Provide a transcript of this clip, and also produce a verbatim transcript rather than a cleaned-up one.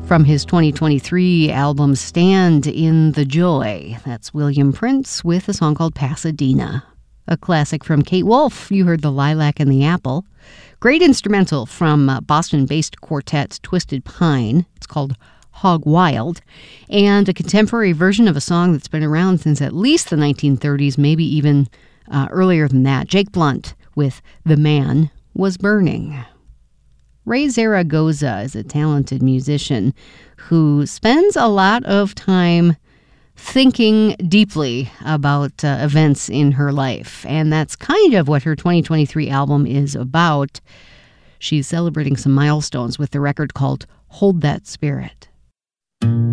From his twenty twenty-three album Stand in the Joy, that's William Prince with a song called Pasadena. A classic from Kate Wolf, you heard The Lilac and the Apple. Great instrumental from uh, Boston-based quartet Twisted Pine. It's called Hog Wild. And a contemporary version of a song that's been around since at least the nineteen thirties, maybe even uh, earlier than that. Jake Blunt with The Man Was Burning. Ray Zaragoza is a talented musician who spends a lot of time thinking deeply about uh, events in her life. And that's kind of what her twenty twenty-three album is about. She's celebrating some milestones with the record called Hold That Spirit.